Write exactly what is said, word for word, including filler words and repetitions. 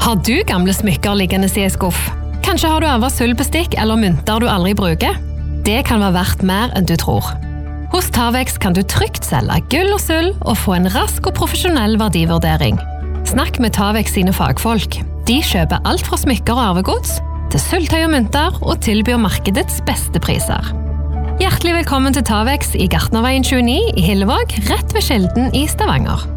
Har du gamle smykker liggende i en skuff? Kanskje har du arvet sølvbestikk eller mynter du aldri bruker? Det kan være verdt mer enn du tror. Hos Tavex kan du trygt selge gull og sølv og få en rask og profesjonell verdivurdering. Snakk med Tavex sine fagfolk. De kjøper alt fra smykker og arvegods til sølvtøy og mynter og tilbyr markedets beste priser. Hjertelig velkommen til Tavex i Gartnerveien tjueni i Hillevåg, rett ved Skjelden i Stavanger.